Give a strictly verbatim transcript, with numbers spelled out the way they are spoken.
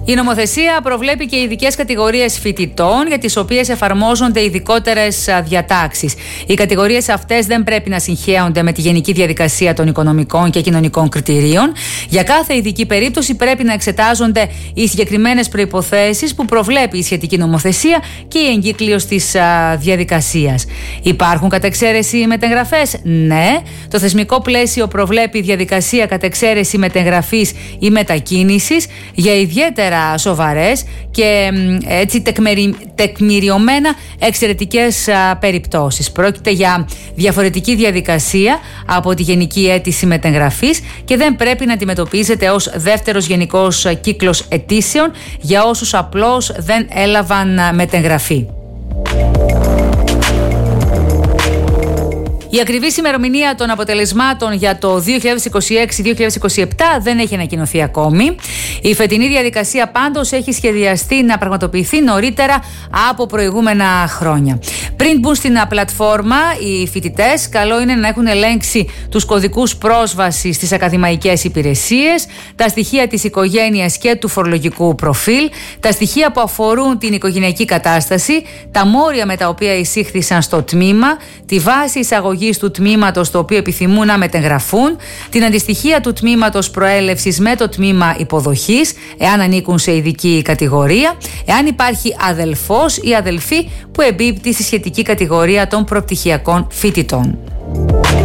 Η νομοθεσία προβλέπει και ειδικές κατηγορίες φοιτητών για τις οποίες εφαρμόζονται ειδικότερες διατάξεις. Οι κατηγορίες αυτές δεν πρέπει να συγχέονται με τη γενική διαδικασία των οικονομικών και κοινωνικών κριτηρίων. Για κάθε ειδική περίπτωση πρέπει να εξετάζονται οι συγκεκριμένες προϋποθέσεις που προβλέπει η σχετική νομοθεσία και η εγκύκλειος της διαδικασίας. Υπάρχουν κατεξαίρεση μετεγγραφές? Ναι. Το θεσμικό πλαίσιο προβλέπει διαδικασία κατεξαίρεση μετεγγραφής ή μετακίνησης για ιδιαίτερα σοβαρές και έτσι τεκμερι, τεκμηριωμένα εξαιρετικές α, περιπτώσεις. Πρόκειται για διαφορετική διαδικασία από τη γενική αίτηση μετεγγραφής και δεν πρέπει να αντιμετωπίζεται ως δεύτερος γενικός κύκλος αιτήσεων για όσους απλώς δεν έλαβαν μετεγγραφή. Η ακριβής ημερομηνία των αποτελεσμάτων για το δύο χιλιάδες είκοσι έξι δύο χιλιάδες είκοσι επτά δεν έχει ανακοινωθεί ακόμη. Η φετινή διαδικασία πάντως έχει σχεδιαστεί να πραγματοποιηθεί νωρίτερα από προηγούμενα χρόνια. Πριν μπουν στην πλατφόρμα, οι φοιτητές καλό είναι να έχουν ελέγξει τους κωδικούς πρόσβασης στις ακαδημαϊκές υπηρεσίες, τα στοιχεία της οικογένειας και του φορολογικού προφίλ, τα στοιχεία που αφορούν την οικογενειακή κατάσταση, τα μόρια με τα οποία εισήχθησαν στο τμήμα, τη βάση εισαγωγής του τμήματος το οποίο επιθυμούν να μετεγγραφούν, την αντιστοιχεία του τμήματος προέλευσης με το τμήμα υποδοχής, εάν ανήκουν σε ειδική κατηγορία, εάν υπάρχει αδελφός ή αδελφή που εμπίπτει στη σχετική κατηγορία των προπτυχιακών φοιτητών.